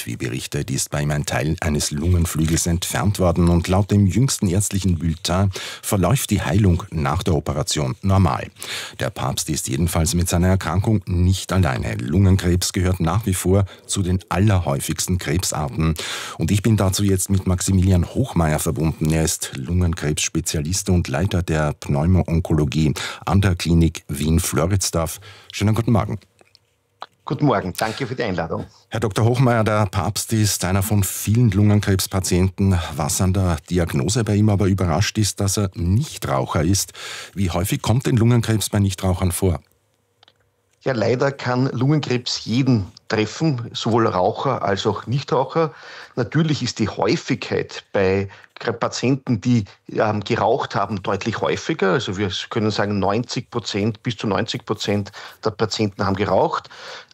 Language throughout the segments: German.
wie berichtet, ist bei ihm ein Teil eines Lungenflügels entfernt worden und laut dem jüngsten ärztlichen Bulletin verläuft die Heilung nach der Operation normal. Der Papst ist jedenfalls mit seiner Erkrankung nicht alleine. Lungenkrebs gehört nach wie vor zu den allerhäufigsten Krebsarten. Und ich bin dazu jetzt mit Maximilian Hochmeier verbunden. Er ist Lungenkrebs-Spezialist und Leiter der Pneumo-Onkologie an der Klinik Wien-Floridsdorf. Schönen guten Morgen. Guten Morgen, danke für die Einladung. Herr Dr. Hochmeier, der Papst ist einer von vielen Lungenkrebspatienten. Was an der Diagnose bei ihm aber überrascht ist, dass er Nichtraucher ist. Wie häufig kommt denn Lungenkrebs bei Nichtrauchern vor? Ja, leider kann Lungenkrebs jeden treffen, sowohl Raucher als auch Nichtraucher. Natürlich ist die Häufigkeit bei Patienten, die geraucht haben, deutlich häufiger. Also wir können sagen, 90%, bis zu 90% der Patienten haben geraucht.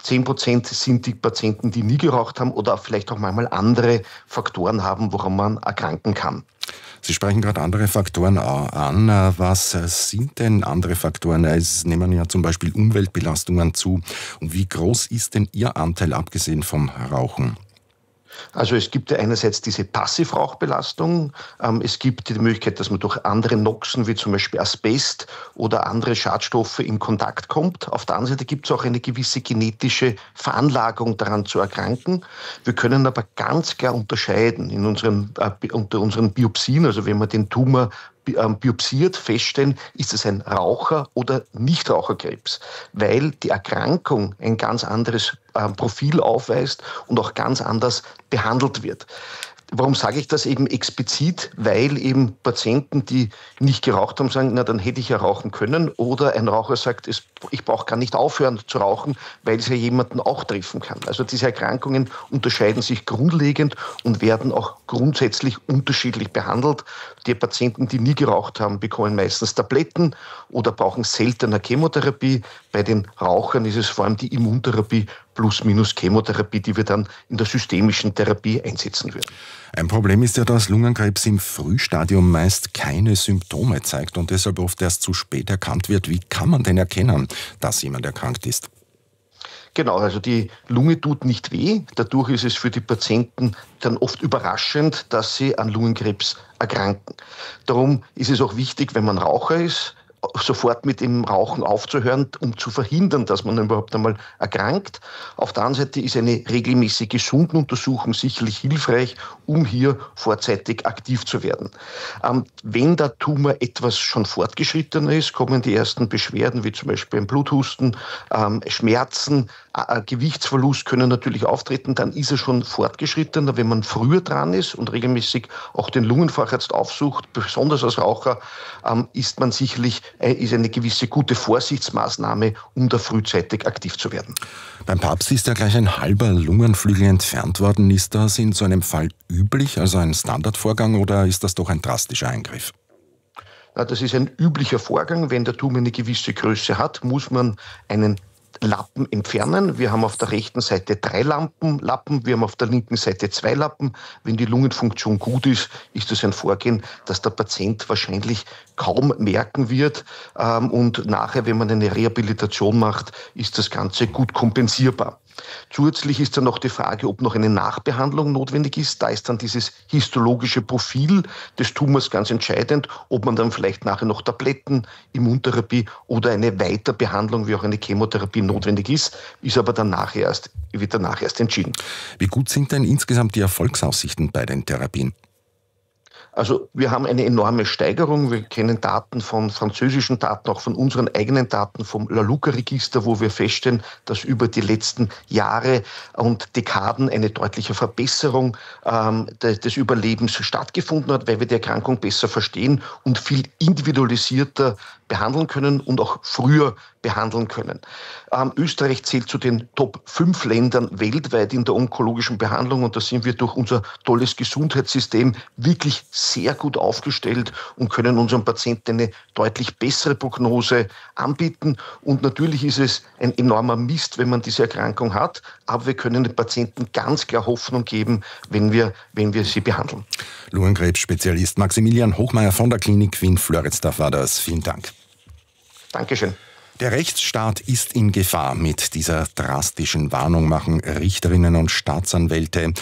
10% sind die Patienten, die nie geraucht haben oder vielleicht auch manchmal andere Faktoren haben, woran man erkranken kann. Sie sprechen gerade andere Faktoren an. Was sind denn andere Faktoren? Es nehmen ja zum Beispiel Umweltbelastungen zu. Und wie groß ist denn Ihr Anteil, abgesehen vom Rauchen? Also es gibt ja einerseits diese Passivrauchbelastung. Es gibt die Möglichkeit, dass man durch andere Noxen wie zum Beispiel Asbest oder andere Schadstoffe in Kontakt kommt. Auf der anderen Seite gibt es auch eine gewisse genetische Veranlagung, daran zu erkranken. Wir können aber ganz klar unterscheiden unter unseren Biopsien, also wenn man den Tumor biopsiert, feststellen, ist es ein Raucher- oder Nichtraucherkrebs, weil die Erkrankung ein ganz anderes Profil aufweist und auch ganz anders behandelt wird. Warum sage ich das eben explizit? Weil eben Patienten, die nicht geraucht haben, sagen, na dann hätte ich ja rauchen können. Oder ein Raucher sagt, ich brauche gar nicht aufhören zu rauchen, weil es ja jemanden auch treffen kann. Also diese Erkrankungen unterscheiden sich grundlegend und werden auch grundsätzlich unterschiedlich behandelt. Die Patienten, die nie geraucht haben, bekommen meistens Tabletten oder brauchen seltener Chemotherapie. Bei den Rauchern ist es vor allem die Immuntherapie plus minus Chemotherapie, die wir dann in der systemischen Therapie einsetzen würden. Ein Problem ist ja, dass Lungenkrebs im Frühstadium meist keine Symptome zeigt und deshalb oft erst zu spät erkannt wird. Wie kann man denn erkennen, dass jemand erkrankt ist? Genau, also die Lunge tut nicht weh. Dadurch ist es für die Patienten dann oft überraschend, dass sie an Lungenkrebs erkranken. Darum ist es auch wichtig, wenn man Raucher ist, sofort mit dem Rauchen aufzuhören, um zu verhindern, dass man überhaupt einmal erkrankt. Auf der anderen Seite ist eine regelmäßige Gesundenuntersuchung sicherlich hilfreich, um hier vorzeitig aktiv zu werden. Wenn der Tumor etwas schon fortgeschrittener ist, kommen die ersten Beschwerden, wie zum Beispiel ein Bluthusten, Schmerzen, Gewichtsverlust können natürlich auftreten, dann ist er schon fortgeschrittener. Wenn man früher dran ist und regelmäßig auch den Lungenfacharzt aufsucht, besonders als Raucher, ist man sicherlich eine gewisse gute Vorsichtsmaßnahme, um da frühzeitig aktiv zu werden. Beim Papst ist ja gleich ein halber Lungenflügel entfernt worden. Ist das in so einem Fall üblich, also ein Standardvorgang, oder ist das doch ein drastischer Eingriff? Das ist ein üblicher Vorgang. Wenn der Tumor eine gewisse Größe hat, muss man einen Lappen entfernen. Wir haben auf der rechten Seite 3 Lappen, wir haben auf der linken Seite 2 Lappen. Wenn die Lungenfunktion gut ist, ist das ein Vorgehen, das der Patient wahrscheinlich kaum merken wird. Und nachher, wenn man eine Rehabilitation macht, ist das Ganze gut kompensierbar. Zusätzlich ist dann noch die Frage, ob noch eine Nachbehandlung notwendig ist. Da ist dann dieses histologische Profil des Tumors ganz entscheidend, ob man dann vielleicht nachher noch Tabletten, Immuntherapie oder eine Weiterbehandlung wie auch eine Chemotherapie notwendig ist, wird danach erst entschieden. Wie gut sind denn insgesamt die Erfolgsaussichten bei den Therapien? Also wir haben eine enorme Steigerung. Wir kennen Daten von französischen Daten, auch von unseren eigenen Daten vom La-Luca-Register, wo wir feststellen, dass über die letzten Jahre und Dekaden eine deutliche Verbesserung des Überlebens stattgefunden hat, weil wir die Erkrankung besser verstehen und viel individualisierter behandeln können und auch früher behandeln können. Österreich zählt zu den Top 5 Ländern weltweit in der onkologischen Behandlung und da sind wir durch unser tolles Gesundheitssystem wirklich sehr gut aufgestellt und können unseren Patienten eine deutlich bessere Prognose anbieten. Und natürlich ist es ein enormer Mist, wenn man diese Erkrankung hat, aber wir können den Patienten ganz klar Hoffnung geben, wenn wir sie behandeln. Lungenkrebs-Spezialist Maximilian Hochmeier von der Klinik Wien-Floridsdorf war das. Vielen Dank. Dankeschön. Der Rechtsstaat ist in Gefahr. Mit dieser drastischen Warnung machen Richterinnen und Staatsanwälte